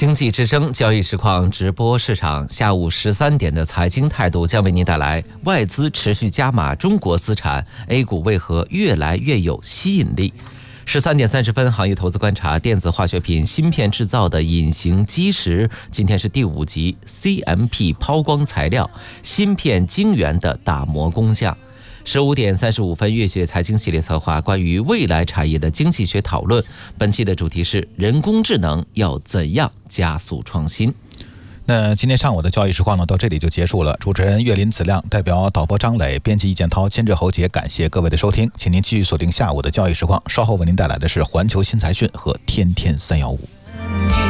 经济之声交易实况直播市场，下午13点的财经态度将为您带来外资持续加码中国资产 ，A 股为何越来越有吸引力？13点30分，行业投资观察，电子化学品芯片制造的隐形基石，今天是第5集 CMP 抛光材料芯片晶圆的打磨工匠。15点35分，月学财经系列策划关于未来产业的经济学讨论，本期的主题是人工智能要怎样加速创新。 那今天上午的交易实况呢，到这里就结束了。主持人岳林子亮，代表导播张磊，编辑易建涛，监制侯杰，感谢各位的收听，请您继续锁定下午的交易实况，稍后为您带来的是环球新财讯和天天315。